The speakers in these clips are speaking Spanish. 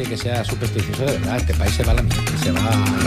nadie que sea supersticioso de verdad. Este país se va a la mierda. Se va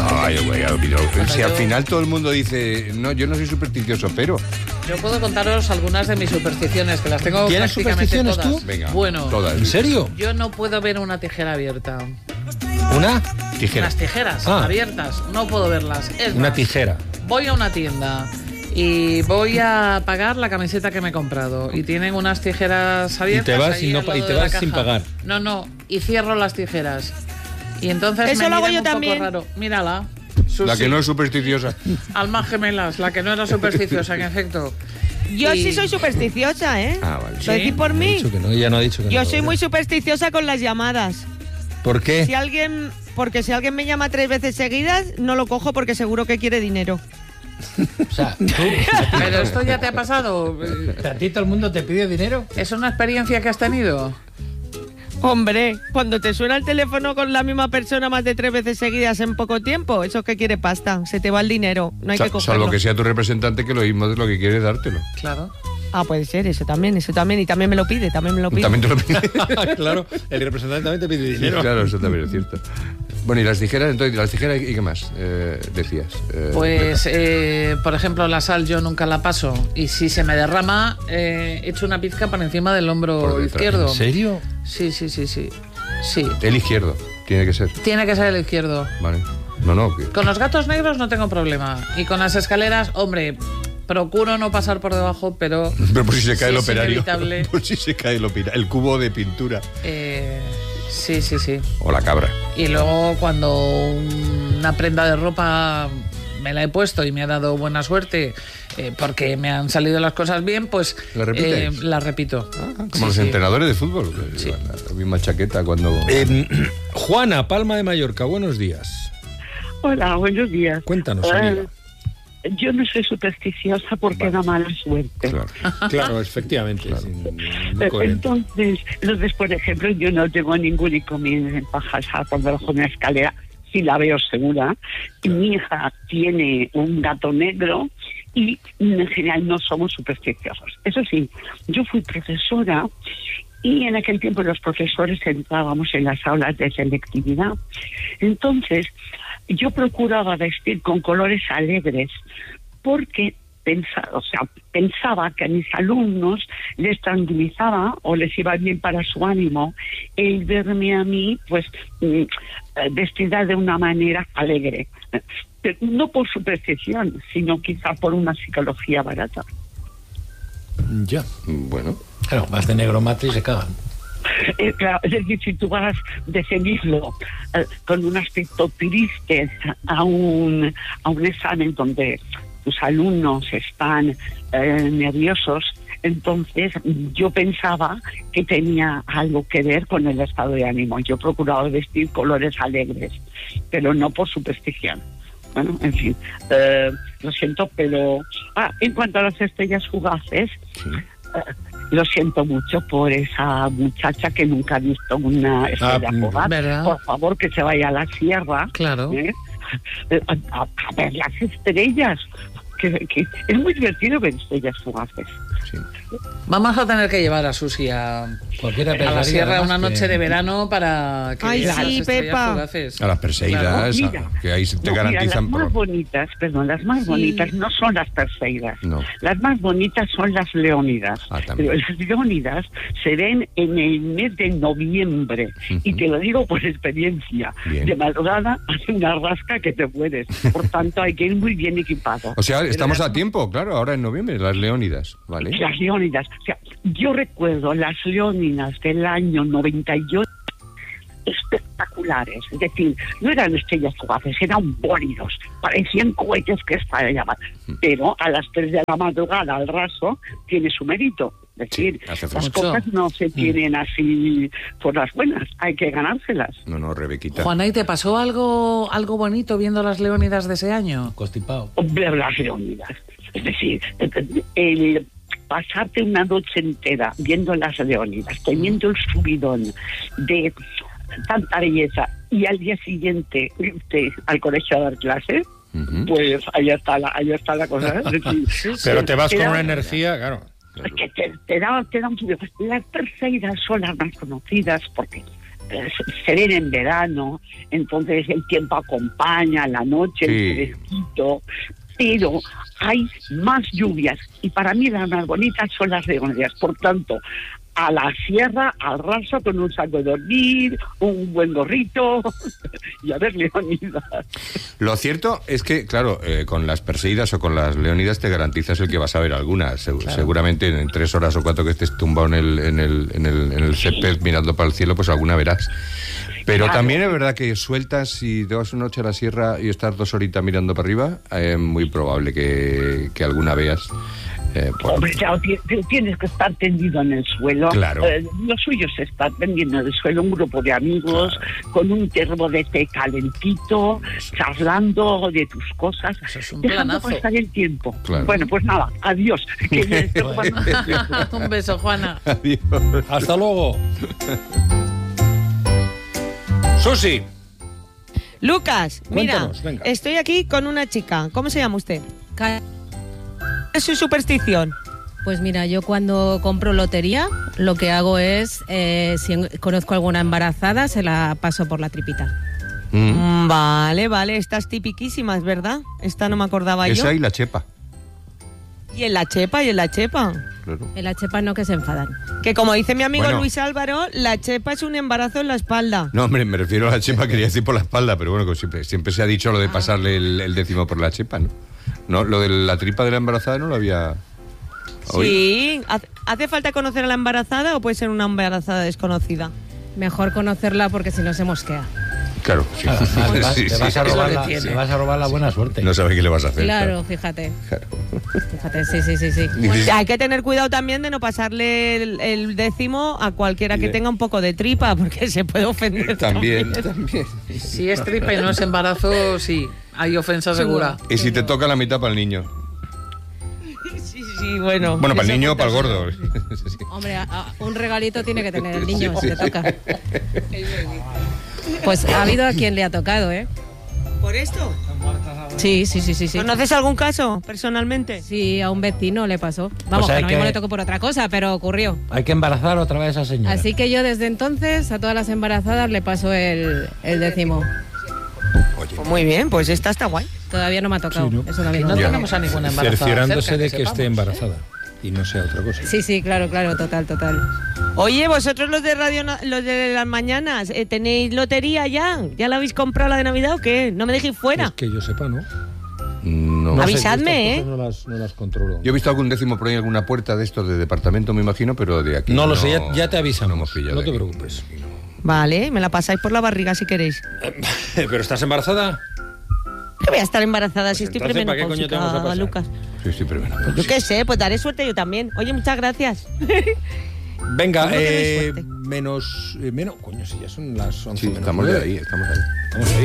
No, si al final todo el mundo dice, no, yo no soy supersticioso, pero... Yo puedo contaros algunas de mis supersticiones, que las tengo ¿Tienes prácticamente supersticiones todas. tú? Venga, Bueno, todas. ¿En serio? yo no puedo ver una tijera abierta. ¿Una? Tijera. Las tijeras Ah. abiertas, no puedo verlas. Es Una más, tijera. voy a una tienda y voy a pagar la camiseta que me he comprado y tienen unas tijeras abiertas. Y te vas ahí y no al pa- lado y te de la vas sin caja. pagar. No, y cierro las tijeras. Y entonces Eso me lo hago miran yo un poco también. raro. Mírala. La que no es supersticiosa. Almas gemelas, la que no era supersticiosa, en efecto. Yo Y- sí soy supersticiosa, ¿eh? Ah, vale. ¿Lo decís por mí? Dicho que no, ella no ha dicho que no. Yo soy muy supersticiosa con las llamadas. ¿Por qué? Porque si alguien me llama 3 veces seguidas, no lo cojo porque seguro que quiere dinero. O sea, tú, Pero esto ya te ha pasado. ¿a ti todo el mundo te pide dinero? ¿Es una experiencia que has tenido? Hombre, cuando te suena el teléfono con la misma persona más de 3 veces seguidas en poco tiempo, eso es que quiere pasta, se te va el dinero, no hay que cogerlo. Salvo que sea tu representante, que lo mismo es lo que quiere dártelo. Claro. Ah, puede ser, eso también, y también me lo pide, También te lo pide. Claro, el representante también te pide Sí, dinero. claro, eso también es cierto. Bueno, y las tijeras, entonces, las tijeras, ¿y qué más decías? Pues, por ejemplo, la sal yo nunca la paso. Y si se me derrama, echo una pizca por encima del hombro Por detrás. izquierdo. ¿En serio? Sí. Sí. El izquierdo, tiene que ser. Tiene que ser el izquierdo. Vale. No, que... Con los gatos negros no tengo problema. Y con las escaleras, hombre, procuro no pasar por debajo, pero... Pero por si se cae el es operario. inevitable. Por si se cae el cubo de pintura. Sí. O la cabra. Y luego cuando una prenda de ropa me la he puesto y me ha dado buena suerte porque me han salido las cosas bien, pues ¿La repites? la repito. Como los entrenadores de fútbol. Sí. La misma chaqueta cuando... Juana, Palma de Mallorca, buenos días. Hola, buenos días. Cuéntanos, amiga. Yo no soy supersticiosa porque da mala suerte. Claro. Claro, efectivamente. Muy coherente. Entonces, por ejemplo, yo no tengo ningún inconveniente en pasar por debajo de una escalera, si la veo segura. Y mi hija tiene un gato negro y en general no somos supersticiosos. Eso sí, yo fui profesora y en aquel tiempo los profesores entrábamos en las aulas de selectividad. Entonces, yo procuraba vestir con colores alegres porque pensaba que a mis alumnos les tranquilizaba o les iba bien para su ánimo el verme a mí pues vestida de una manera alegre. Pero no por superstición, sino quizá por una psicología barata. Ya. Bueno. Claro, vas de negro mate y se cagan. Claro, es decir, si tú vas de seguirlo con un aspecto triste a un examen donde tus alumnos están nerviosos, entonces yo pensaba que tenía algo que ver con el estado de ánimo. Yo procuraba vestir colores alegres, pero no por superstición. Bueno, en fin, lo siento, pero... en cuanto a las estrellas fugaces... Sí. Lo siento mucho por esa muchacha que nunca ha visto una estrella fugaz. ¿verdad? Por favor, que se vaya a la sierra. Claro. A ver las estrellas. Que es muy divertido ver estrellas fugaces. Sí. Vamos a tener que llevar a Susi a Cualquiera la pensaría, sierra además, una que- noche de verano para que Ay, vea sí, las estrellas Pepa. fugaces. A las Perseidas, Mira, que ahí te mira, garantizan... las más bonitas, las más bonitas no son las Perseidas. No. Las más bonitas son las Leónidas. También. Pero las Leónidas se ven en el mes de noviembre. Y te lo digo por experiencia. Bien. De madrugada hace una rasca que te puedes. Por tanto, hay que ir muy bien equipado. O sea, Pero estamos las- a tiempo, claro, ahora en noviembre, las Leónidas, ¿vale? Las Leónidas. O sea, yo recuerdo las Leónidas del año 98 espectaculares. Es decir, no eran estrellas fugaces, eran bólidos. Parecían cohetes que estallaban. Pero a las 3 de la madrugada, al raso, tiene su mérito. Es decir, Sí, hace las fresco. cosas no se tienen así por las buenas. Hay que ganárselas. No, Rebequita. Juana, ¿y te pasó algo bonito viendo las Leónidas de ese año? Constipado. Ver las Leónidas. Es decir, el pasarte una noche entera viendo las Leónidas, teniendo el subidón de tanta belleza y al día siguiente irte al colegio a dar clases, pues ahí está la cosa. Es decir, Pero te vas con da- una energía, claro. es que te da un subidón. Las Perseidas son las más conocidas porque se ven en verano, entonces el tiempo acompaña, la noche, el fresquito, pero hay más lluvias y para mí las más bonitas son las leonidas. Por tanto, a la sierra, al raso, con un saco de dormir, un buen gorrito y a ver leonidas. Lo cierto es que, claro, con las perseguidas o con las leonidas te garantizas el que vas a ver algunas. Seguramente en 3 horas o 4 que estés tumbado en el césped mirando para el cielo, pues alguna verás. Pero también es verdad que sueltas y te vas una noche a la sierra y estás 2 horitas mirando para arriba, es muy probable que alguna veas. Hombre, claro, tienes que estar tendido en el suelo. Claro. Lo suyo es estar tendido en el suelo, un grupo de amigos, con un termo de té calentito, charlando de tus cosas, dejando pasar el tiempo. Claro. Bueno, pues nada, adiós. Un beso, Juana. Adiós. Hasta luego. Susi. Lucas, mira, Cuéntanos, venga. estoy aquí con una chica. ¿Cómo se llama usted? ¿Qué es su superstición? Pues mira, yo cuando compro lotería, lo que hago es, si conozco alguna embarazada, se la paso por la tripita. Vale, estas tipiquísimas, ¿verdad? Esta no me acordaba yo. Esa y la chepa. Y en la chepa. Claro. En la chepa no, que se enfadan. Que como dice mi amigo Bueno. Luis Álvaro, la chepa es un embarazo en la espalda. No, hombre, me refiero a la chepa, quería decir por la espalda, pero bueno, que siempre se ha dicho lo de pasarle el décimo por la chepa, ¿no? No, lo de la tripa de la embarazada no lo había oído. Sí, ¿hace falta conocer a la embarazada o puede ser una embarazada desconocida? Mejor conocerla porque si no se mosquea. Claro, sí. Además, Sí, te vas a es lo robar que tiene. te vas a robar la buena suerte. No sabe qué le vas a hacer. Claro, fíjate. Claro. Fíjate, sí. Dices, Hay que tener cuidado también de no pasarle el décimo a cualquiera que tenga un poco de tripa, porque se puede ofender también. Si es tripa y no es embarazo, sí, hay ofensa segura. Y si te toca la mitad para el niño. Sí, bueno. Bueno, para el Eso niño o cuenta para el gordo. Sí. Hombre, un regalito tiene que tener el niño, Sí, si te toca. Pues ha habido a quien le ha tocado, ¿eh? ¿Por esto? Sí. ¿Conoces algún caso personalmente? Sí, a un vecino le pasó. Vamos, hay que no mismo que- le tocó por otra cosa, pero ocurrió. Hay que embarazar otra vez a esa señora. Así que yo desde entonces a todas las embarazadas le paso el décimo. Pues muy bien, pues esta está guay. Todavía no me ha tocado. Sí, ¿no? Eso también. No tenemos a ninguna embarazada Cerciorándose cerca, de que esté sepamos. embarazada y no sea otra cosa. Sí, claro, total. Oye, vosotros los de radio, los de las mañanas, ¿tenéis lotería ya? ¿Ya la habéis comprado la de Navidad o qué? No me dejéis fuera. Es que yo sepa, ¿no? No. No sé, Avisadme, estas cosas no las controlo. Yo he visto algún décimo por ahí en alguna puerta de estos de departamento, me imagino, pero de aquí. No lo sé, ya te avisamos. no hemos pillado No de te aquí. preocupes. Vale, me la pasáis por la barriga si queréis. ¿Pero estás embarazada? ¿Qué voy a estar embarazada si estoy entonces, ¿para qué coño te vamos a pasar? Lucas? Sí, sí, pero bueno. Yo qué sé, pues daré suerte yo también. Oye, muchas gracias. Venga, No tenéis suerte. menos... coño, si ya son las 11 Sí, menos estamos 9. de ahí, estamos ahí. Estamos ahí.